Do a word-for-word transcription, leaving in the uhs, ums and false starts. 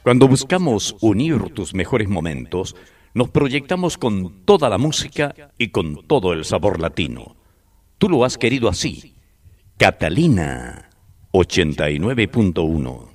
Cuando buscamos unir tus mejores momentos, nos proyectamos con toda la música y con todo el sabor latino. Tú lo has querido así. Catalina ochenta y nueve punto uno.